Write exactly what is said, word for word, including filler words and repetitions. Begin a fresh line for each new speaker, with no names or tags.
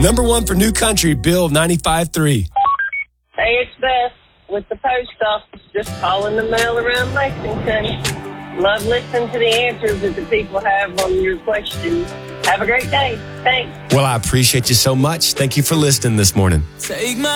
Number one for New Country, Bill ninety-five three.
Hey, it's Beth with the post office, just calling the mail around Lexington. Love listening to the answers that the people have on your questions. Have a great day. Thanks.
Well, I appreciate you so much. Thank you for listening this morning.
Take my